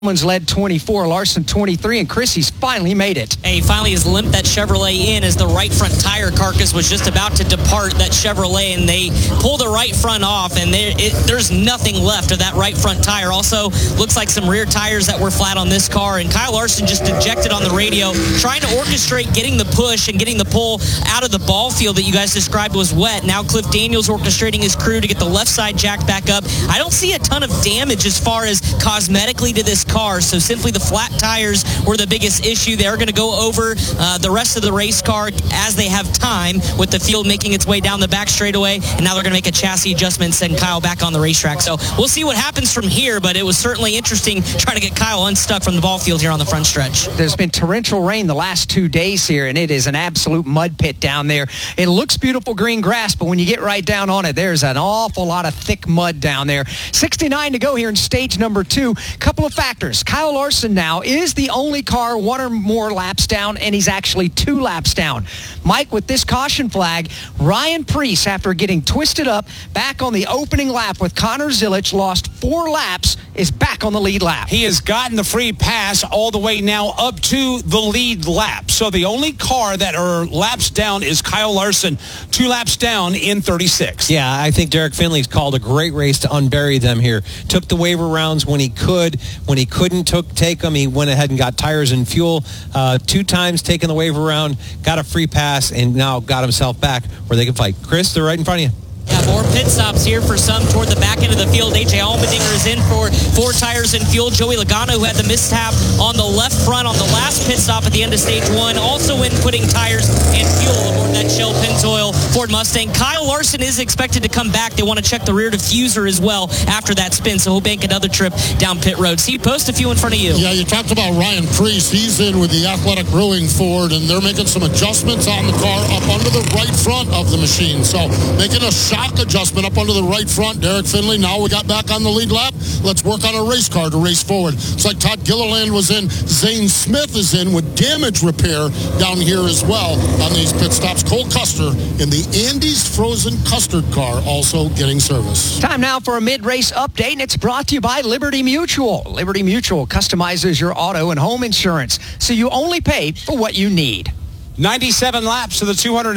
Hamlin's led 24, Larson 23, and Chrissy's finally made it. He finally has limped that Chevrolet in as the right front tire carcass was just about to depart that Chevrolet, and they pull the right front off, and there's nothing left of that right front tire. Also, looks like some rear tires that were flat on this car, and Kyle Larson just ejected on the radio, trying to orchestrate getting the push and getting the pull out of the ball field that you guys described was wet. Now Cliff Daniels orchestrating his crew to get the left side jacked back up. I don't see a ton of damage as far as cosmetically to this car, so simply the flat tires were the biggest issue. They're going to go over the rest of the race car as they have time, with the field making its way down the back straightaway, and now they're going to make a chassis adjustment, send Kyle back on the racetrack. So we'll see what happens from here, but it was certainly interesting trying to get Kyle unstuck from the ball field here on the front stretch. There's been torrential rain the last 2 days here, and it is an absolute mud pit down there. It looks beautiful green grass, but when you get right down on it, there's an awful lot of thick mud down there. 69 to go here in stage number 2. Couple of factors. Kyle Larson now is the only car 1 or more laps down, and he's actually 2 laps down. Mike, with this caution flag, Ryan Preece, after getting twisted up back on the opening lap with Connor Zilisch, lost 4 laps, is back on the lead lap. He has gotten the free pass all the way now up to the lead lap. So the only car that are laps down is Kyle Larson, 2 laps down in 36. Yeah, I think Derek Finley's called a great race to unbury them here. Took the waiver rounds when he could. When he couldn't take them, he went ahead and got tires and fuel. 2 times taking the waiver round, got a free pass, and now got himself back where they can fight. Chris, they're right in front of you. Yeah, more pit stops here for some toward the back end of the field. A.J. Allmendinger is in for 4 tires and fuel. Joey Logano, who had the mishap on the left front on the last pit stop at the end of stage 1, also in putting tires and fuel aboard that Shell Pennzoil Ford Mustang. Kyle Larson is expected to come back. They want to check the rear diffuser as well after that spin, so he'll make another trip down pit road. Steve, post a few in front of you. Yeah, you talked about Ryan Preece. He's in with the Athletic Brewing Ford, and they're making some adjustments on the car up under the right front of the machine. So making a shock adjustment up under the right front. Derek Finley, now we got back on the lead lap. Let's work on a race car to race forward. It's like Todd Gilliland was in. Zane Smith is in with damage repair down here as well on these pit stops. Cole Custer in the Andes Frozen Custard car also getting service. Time now for a mid-race update, and it's brought to you by Liberty Mutual. Liberty Mutual customizes your auto and home insurance, so you only pay for what you need. 97 laps to the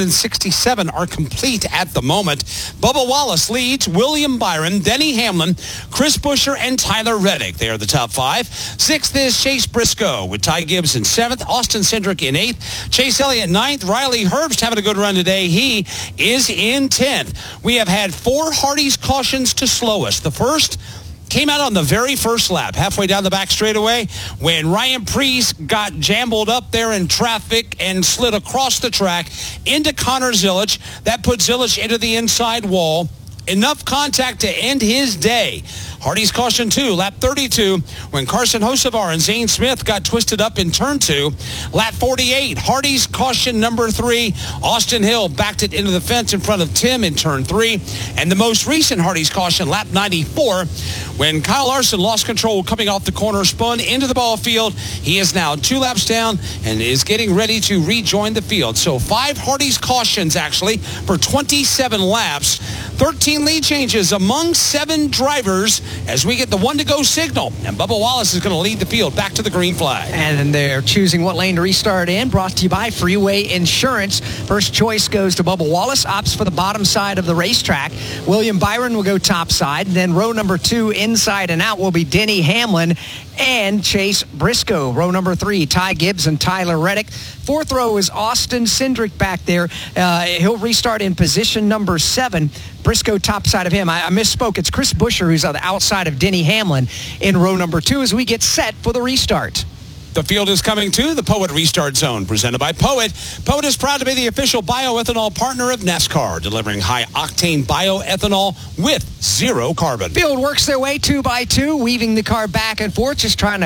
267 are complete at the moment. Bubba Wallace leads. William Byron, Denny Hamlin, Chris Buescher, and Tyler Reddick. They are the top 5. 6th is Chase Briscoe with Ty Gibbs in 7th. Austin Cindric in 8th. Chase Elliott 9th. Riley Herbst having a good run today. He is in 10th. We have had 4 Hardee's cautions to slow us. The first came out on the very first lap, halfway down the back straightaway, when Ryan Preece got jambled up there in traffic and slid across the track into Connor Zilisch. That put Zilisch into the inside wall. Enough contact to end his day. Hardee's caution 2, lap 32, when Carson Hocevar and Zane Smith got twisted up in turn 2. Lap 48, Hardee's caution number 3. Austin Hill backed it into the fence in front of Tim in turn 3. And the most recent Hardee's caution, lap 94, when Kyle Larson lost control coming off the corner, spun into the ball field. He is now 2 laps down and is getting ready to rejoin the field. So 5 Hardee's cautions actually for 27 laps. 13 lead changes among 7 drivers as we get the 1 to go signal. And Bubba Wallace is going to lead the field back to the green flag. And they're choosing what lane to restart in. Brought to you by Freeway Insurance. First choice goes to Bubba Wallace. Opts for the bottom side of the racetrack. William Byron will go top side. Then row number 2, inside and out, will be Denny Hamlin and Chase Briscoe. Row number 3, Ty Gibbs and Tyler Reddick. 4th row is Austin Cindric back there. He'll restart in position number 7. Briscoe top side of him. I misspoke. It's Chris Buescher who's on the outside of Denny Hamlin in row number 2 as we get set for the restart. The field is coming to the Poet Restart Zone, presented by Poet. Poet is proud to be the official bioethanol partner of NASCAR, delivering high-octane bioethanol with 0 carbon. Field works their way 2 by 2, weaving the car back and forth, just trying to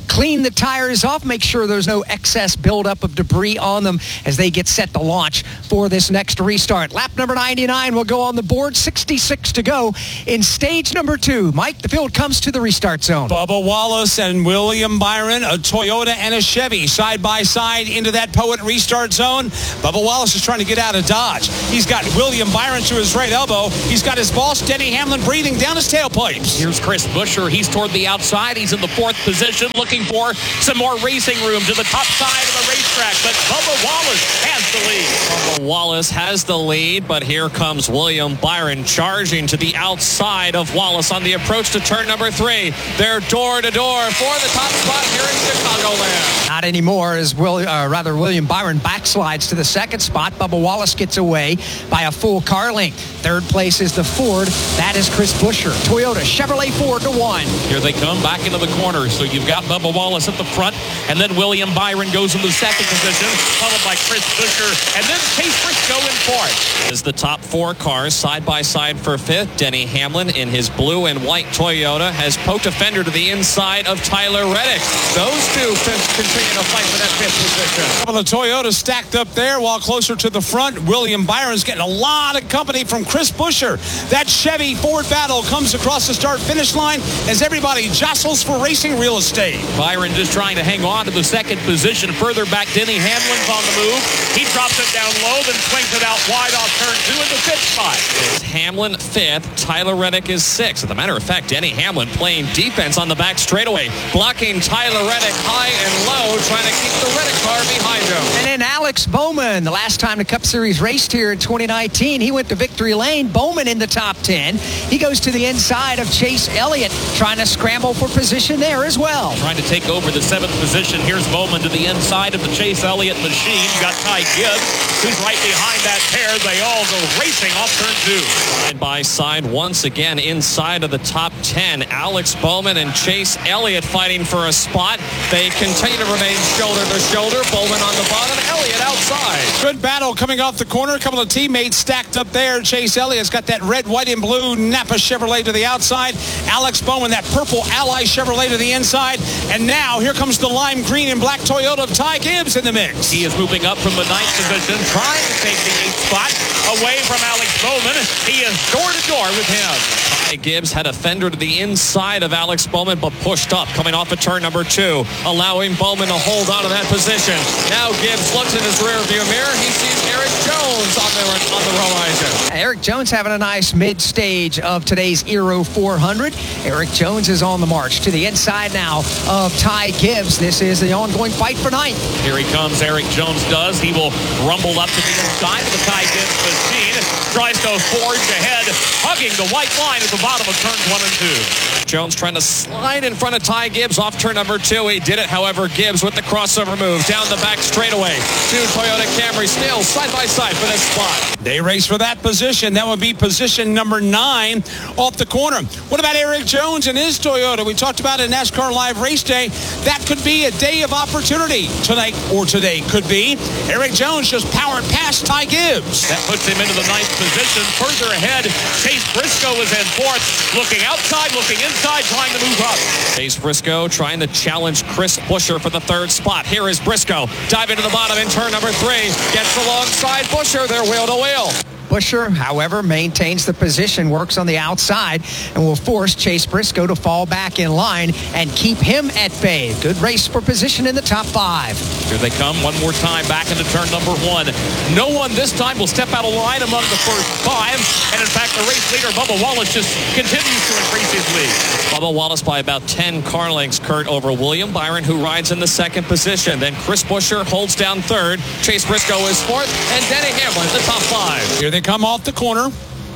clean the tires off, make sure there's no excess buildup of debris on them as they get set to launch for this next restart. Lap number 99 will go on the board. 66 to go in stage number 2. Mike, the field comes to the restart zone. Bubba Wallace and William Byron, a Toyota and a Chevy, side by side into that Poet restart zone. Bubba Wallace is trying to get out of Dodge. He's got William Byron to his right elbow. He's got his boss, Denny Hamlin, breathing down his tailpipes. Here's Chris Buescher. He's toward the outside. He's in the 4th position, looking for some more racing room to the top side of the racetrack. But Bubba Wallace has the lead. Bubba Wallace has the lead, but here comes William Byron charging to the outside of Wallace on the approach to turn number 3. They're door to door for the top spot here in Chicagoland. Not anymore, as William Byron backslides to the 2nd spot. Bubba Wallace gets away by a full car length. 3rd place is the Ford. That is Chris Buescher. Toyota Chevrolet Ford to 1. Here they come back into the corner. So you've got Bubba Wallace at the front, and then William Byron goes in the 2nd position, followed by Chris Buescher, and then Chase Briscoe in 4th. As the top 4 cars side by side for 5th, Denny Hamlin in his blue and white Toyota has poked a fender to the inside of Tyler Reddick. Those two continue to fight for that 5th position. Well, the Toyota stacked up there while closer to the front. William Byron's getting a lot of company from Chris Buescher. That Chevy Ford battle comes across the start-finish line as everybody jostles for racing real estate. Byron just trying to hang on to the 2nd position. Further back, Denny Hamlin's on the move. He drops it down low, then swings it out wide off turn 2 in the 5th spot. It's Hamlin 5th. Tyler Reddick is 6th. As a matter of fact, Denny Hamlin playing defense on the back straightaway, blocking Tyler Reddick high and low, trying to keep the Reddick car behind him. And then Alex Bowman, the last time the Cup Series raced here in 2019, he went to victory lane. Bowman in the top 10. He goes to the inside of Chase Elliott, trying to scramble for position there as well. Trying to take over the 7th position. Here's Bowman to the inside of the Chase Elliott machine. You got Ty Gibbs, who's right behind that pair. They all go racing off turn 2. Side by side once again inside of the top 10. Alex Bowman and Chase Elliott fighting for a spot. They continue to remain shoulder to shoulder. Bowman on the bottom, Elliott outside. Good battle coming off the corner. A couple of teammates stacked up there. Chase Elliott's got that red, white, and blue Napa Chevrolet to the outside. Alex Bowman, that purple Ally Chevrolet to the inside. And now here comes the lime green and black Toyota of Ty Gibbs in the mix. He is moving up from the 9th position, trying to take the 8th spot away from Alex Bowman. He is door to door with him. Ty Gibbs had a fender to the inside of Alex Bowman, but pushed up coming off of turn number 2, allowing Bowman to hold on to that position. Now Gibbs looks in his rearview mirror. He sees Eric Jones on the horizon. Eric Jones having a nice mid-stage of today's Aero 400. Eric Jones is on the march to the inside now of Ty Gibbs. This is the ongoing fight for 9th. Here he comes, Eric Jones does. He will rumble up to the inside of the Ty Gibbs machine. Tries to forge ahead, hugging the white line at the bottom of turns 1 and 2. Jones trying to slide in front of Ty Gibbs off turn number 2. He did it, however, Gibbs with the crossover move down the back straightaway. 2 Toyota Camry still side by side for this spot. They race for that position. That would be position number 9 off the corner. What about Eric Jones and his Toyota? We talked about it in NASCAR Live Race Day. That could be a day of opportunity tonight, or today could be. Eric Jones just powered past Ty Gibbs. That puts him into the 9th position. Further ahead, Chase Briscoe is in 4th. Looking outside, looking inside, trying to move up. Chase Briscoe trying to challenge Chris Buescher for the 3rd spot. Here is Briscoe diving to the bottom in turn number 3. Gets alongside Buescher. They're wheel to wheel. Buescher, however, maintains the position, works on the outside, and will force Chase Briscoe to fall back in line and keep him at bay. Good race for position in the top 5. Here they come one more time back into turn number 1. No one this time will step out of line among the first 5. And in fact, the race leader, Bubba Wallace, just continues to increase his lead. Bubba Wallace by about 10 car lengths, Kurt, over William Byron, who rides in the 2nd position. Then Chris Buescher holds down 3rd. Chase Briscoe is 4th. And Denny Hamlin the top 5. Here they come off the corner.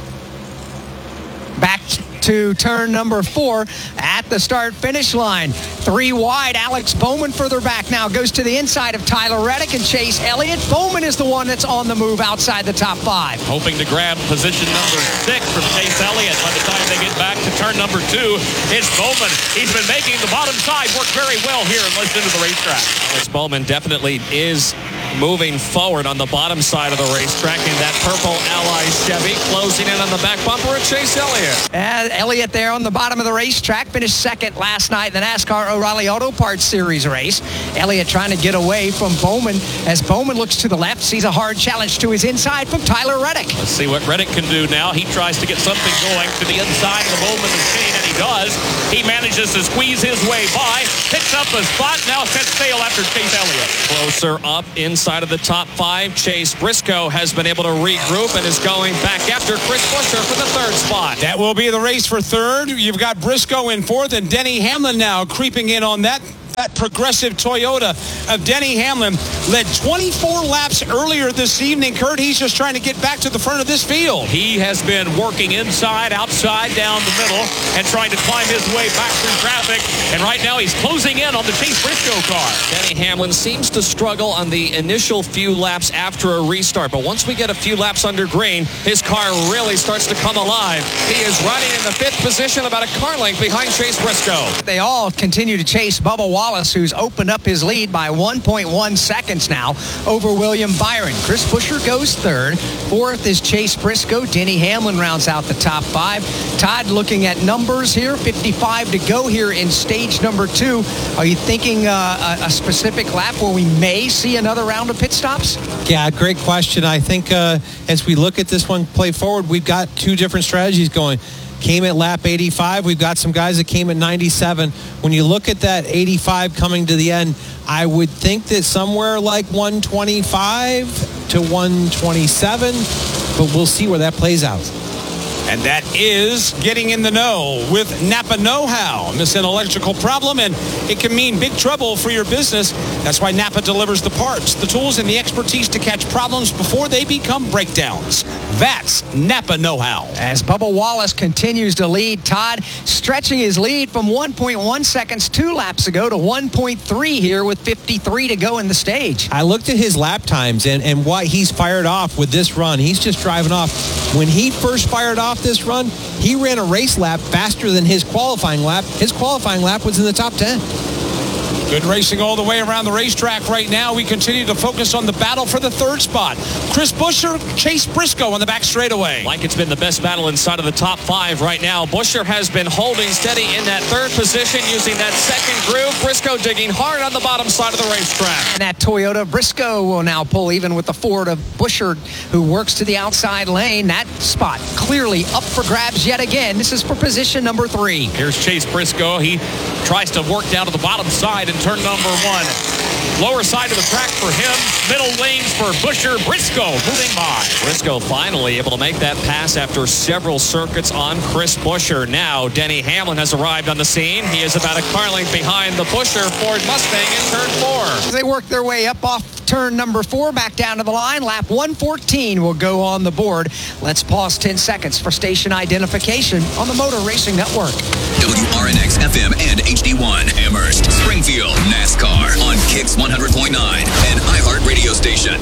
Back to turn number 4 at the start-finish line. 3 wide. Alex Bowman further back now goes to the inside of Tyler Reddick and Chase Elliott. Bowman is the one that's on the move outside the top 5. Hoping to grab position number 6 from Chase Elliott by the time they get back to turn number 2. It's Bowman. He's been making the bottom side work very well here and listening to the racetrack. Alex Bowman definitely is moving forward on the bottom side of the racetrack in that purple Ally Chevy, closing in on the back bumper of Chase Elliott. Elliott there on the bottom of the racetrack finished second last night in the NASCAR O'Reilly Auto Parts Series race. Elliott trying to get away from Bowman as Bowman looks to the left, sees a hard challenge to his inside from Tyler Reddick. Let's see what Reddick can do now. He tries to get something going to the inside of the Bowman machine, and he does. He manages to squeeze his way by, picks up a spot, now sets sail after Chase Elliott. Closer up inside of the top 5, Chase Briscoe has been able to regroup and is going back after Chris Buescher for the 3rd spot. That will be the race for 3rd. You've got Briscoe in 4th and Denny Hamlin now creeping in on that progressive Toyota of Denny Hamlin. Led 24 laps earlier this evening. Kurt, he's just trying to get back to the front of this field. He has been working inside, outside, down the middle, and trying to climb his way back through traffic. And right now he's closing in on the Chase Briscoe car. Denny Hamlin seems to struggle on the initial few laps after a restart, but once we get a few laps under green, his car really starts to come alive. He is running in the 5th position, about a car length behind Chase Briscoe. They all continue to chase Bubba Wallace, who's opened up his lead by 1.1 seconds now over William Byron. Chris Buescher goes 3rd. 4th is Chase Briscoe. Denny Hamlin rounds out the top 5. Todd, looking at numbers here, 55 to go here in stage number 2. Are you thinking a specific lap where we may see another round of pit stops? Yeah, great question. I think as we look at this one play forward, we've got 2 different strategies going. Came at lap 85. We've got some guys that came at 97. When you look at that 85 coming to the end, I would think that somewhere like 125 to 127, but we'll see where that plays out. And that is getting in the know with Napa Know-How. Miss an electrical problem, and it can mean big trouble for your business. That's why Napa delivers the parts, the tools, and the expertise to catch problems before they become breakdowns. That's Napa Know-How. As Bubba Wallace continues to lead, Todd stretching his lead from 1.1 seconds 2 laps ago to 1.3 here with 53 to go in the stage. I looked at his lap times and what he's fired off with this run. He's just driving off. When he first fired off this run, he ran a race lap faster than his qualifying lap. His qualifying lap was in the top 10. Good racing all the way around the racetrack right now. We continue to focus on the battle for the 3rd spot. Chris Buescher, Chase Briscoe on the back straightaway. Like it's been the best battle inside of the top 5 right now. Buescher has been holding steady in that 3rd position using that 2nd groove. Briscoe digging hard on the bottom side of the racetrack. And that Toyota Briscoe will now pull even with the Ford of Buescher, who works to the outside lane. That spot clearly up for grabs yet again. This is for position number 3. Here's Chase Briscoe. He tries to work down to the bottom side and turn number 1. Lower side of the track for him. Middle lanes for Buescher. Briscoe moving by. Briscoe finally able to make that pass after several circuits on Chris Buescher. Now Denny Hamlin has arrived on the scene. He is about a car length behind the Buescher Ford Mustang in turn 4. They work their way up off turn number 4 back down to the line. Lap 114 will go on the board. Let's pause 10 seconds for station identification on the Motor Racing Network. WRNX FM and HD1 Amherst, Springfield, NASCAR on Kicks 100.9 and iHeart Radio Station.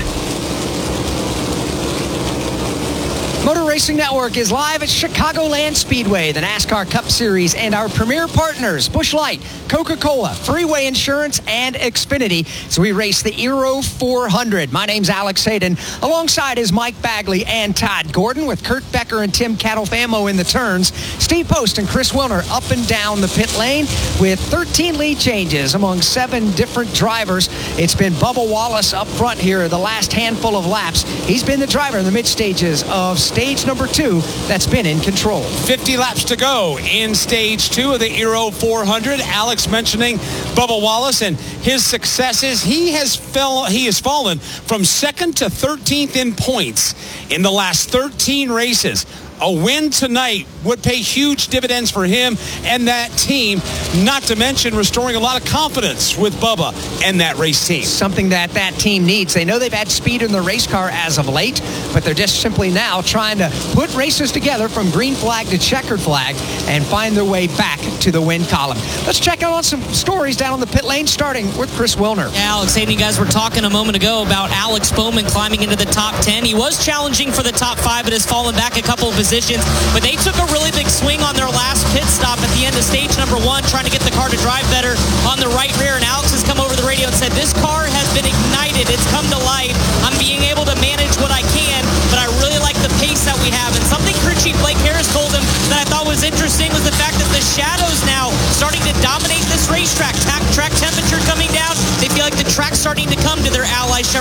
Motor Racing Network is live at Chicagoland Speedway, the NASCAR Cup Series, and our premier partners, Busch Light, Coca-Cola, Freeway Insurance, and Xfinity. So we race the Aero 400. My name's Alex Hayden. Alongside is Mike Bagley and Todd Gordon, with Kurt Becker and Tim Catalfamo in the turns. Steve Post and Chris Wilner up and down the pit lane with 13 lead changes among 7 different drivers. It's been Bubba Wallace up front here the last handful of laps. He's been the driver in the mid stages of stage number 2 that's been in control. 50 laps to go in stage 2 of the Aero 400. Alex mentioning Bubba Wallace and his successes. He has fallen from 2nd to 13th in points in the last 13 races. A win tonight would pay huge dividends for him and that team, not to mention restoring a lot of confidence with Bubba and that race team. Something that team needs. They know they've had speed in the race car as of late, but they're just simply now trying to put races together from green flag to checkered flag and find their way back to the win column. Let's check out on some stories down on the pit lane, starting with Chris Wilner. Yeah, Alex Hayden, you guys were talking a moment ago about Alex Bowman climbing into the top 10. He was challenging for the top 5, but has fallen back a couple of positions. But they took a really big swing on their last pit stop at the end of stage number 1, trying to get the car to drive better on the right rear. And Alex has come over the radio and said, this car has been ignited. It's come to life.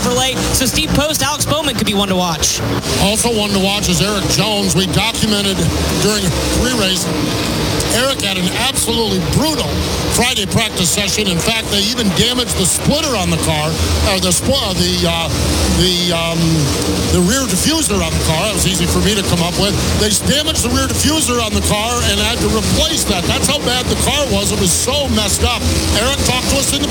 Chevrolet. So Steve Post, Alex Bowman could be one to watch. Also one to watch is Eric Jones. We documented during pre-race. Eric had an absolutely brutal Friday practice session. In fact, they even damaged the splitter on the car, or the rear diffuser on the car. That was easy for me to come up with. They damaged the rear diffuser on the car and had to replace that. That's how bad the car was. It was so messed up. Eric talked to us in the